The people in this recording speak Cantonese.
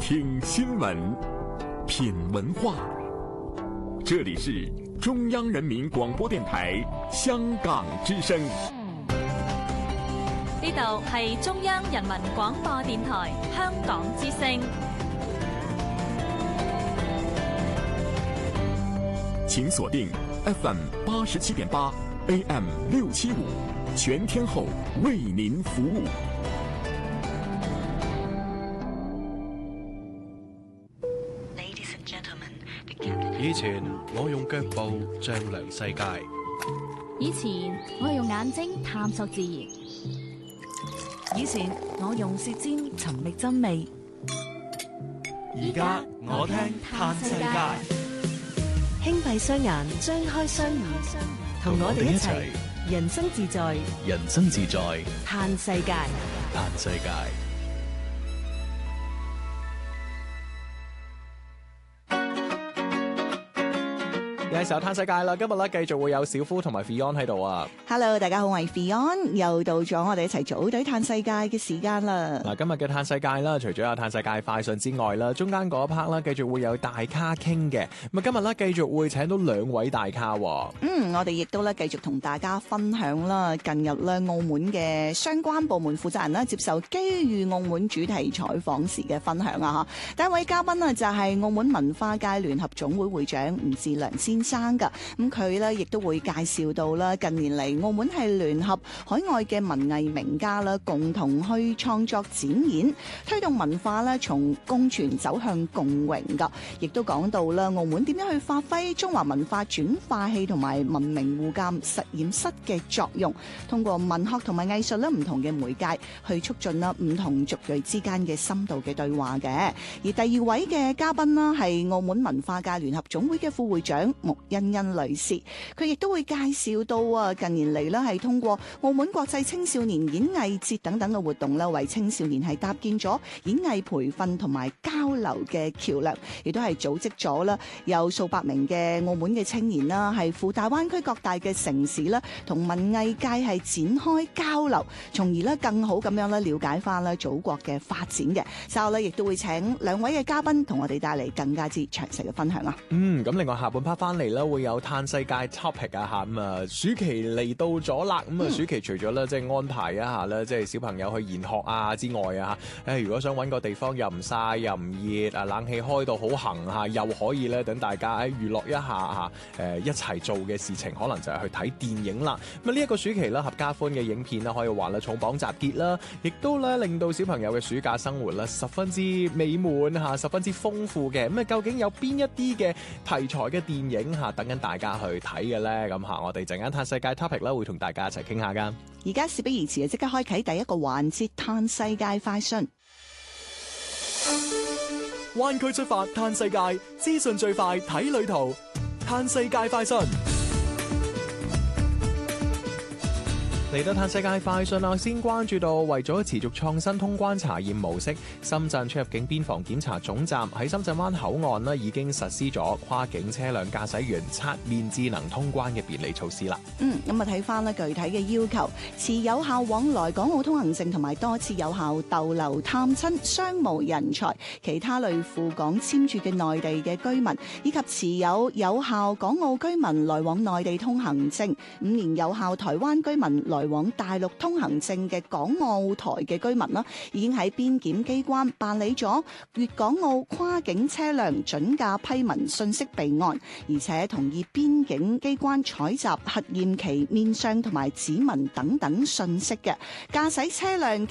听新闻，品文化。这里是中央人民广播電台香港之聲。 呢度係中央人民廣播電台香港之聲。 請鎖定 FM 87.8 AM 675，全天候為您服務。 以前我用腳步丈量世界， 以前我係用眼睛探索自然， 以前我用舌尖尋覓真味， 而家我聽嘆世界。 輕閉雙眼，張開雙耳，同我哋一齊人生自在， 人生自在嘆世界， 嘆世界。有時候嘆世界啦，今日咧繼續會有小夫同埋 Fion 喺度啊。 Hello， 大家好，我係 Fion， 又到咗我哋一齊組隊嘆世界嘅時間啦。 嗱，今日嘅嘆世界啦，除咗有嘆世界快訊之外啦，中間嗰一 part 啦，繼續會有大咖傾嘅。咁啊，今日咧繼續會請到兩位大咖。 我哋亦都咧繼續同大家分享啦。近日咧，澳門嘅相關部門負責人啦，接受機遇澳門主題採訪時嘅分享啊。第一位嘉賓啊，就係澳門文化界聯合總會會長吳志良先生噶。咁佢咧亦都會介紹到啦，近年嚟澳門係聯合海外嘅文藝名家啦，共同去創作展演，推動文化咧從共存走向共榮噶。亦都講到啦，澳門點樣去發揮中華文化轉化器同埋文明互鑒實驗室嘅作用，通過文學同埋藝術咧唔同嘅媒介去促進啦唔同族裔之間嘅深度嘅對話嘅。而第二位嘅嘉賓啦係澳門文化界聯合總會嘅副會長穆欣欣女士，佢亦都會介紹到啊，近年嚟咧係通過澳門國際青少年演藝節等等嘅活動咧，為青少年係搭建咗演藝培訓同埋交流嘅橋樑，亦都係組織咗啦有數百名嘅澳門嘅青年啦，係赴大灣區各大嘅城市啦，同文藝界係展開交流，從而咧更好咁樣咧了解翻咧祖國嘅發展嘅。稍後咧亦都會請兩位嘅嘉賓同我哋帶嚟更加之詳細嘅分享啊。 咁另外下半 part 翻嚟咧會有嘆世界 topic 啊嚇，咁啊暑期嚟到咗啦，咁啊暑期除咗咧即係安排一下咧，即係小朋友去研學啊之外啊嚇，如果想揾個地方又唔曬又唔熱啊，冷氣開到好行嚇，又可以咧等大家娛樂一下嚇，一齊做嘅事情可能就係去睇電影啦。咁啊呢一個暑期咧合家歡嘅影片啦，可以話咧重磅集結啦，亦都咧令到小朋友嘅暑假生活咧十分之美滿嚇，十分之豐富嘅。咁啊究竟有邊一啲嘅題材嘅電影嚇等緊大家去睇嘅咧？咁嚇我哋陣間嘆世界 topic 啦，會同大家一齊傾下噶。 而家事不宜遲啊，即刻開啟第一個環節嘆世界快訊。 灣區出發嘆世界，資訊最快睇旅途，嘆世界快訊。嚟到嘆世界快訊啦，先關注到為咗持續創新通關查驗模式，深圳出入境邊防檢查總站喺深圳灣口岸呢已經實施咗跨境車輛駕駛員刷面智能通關嘅便利措施啦。 咁啊睇翻咧具體嘅要求，持有效往來港澳通行證同埋多次有效逗留探親、商務人才、其他類赴港簽注嘅內地嘅居民，以及持有有效港澳居民來往內地通行證、5年有效台灣居民來往大陸通行證嘅港澳台嘅居民啦，已經喺邊檢機關辦理咗粵港澳跨境車輛準假批文信息備案，而且同意邊境機關採集核驗其面相同埋指紋等等信息嘅駕駛車輛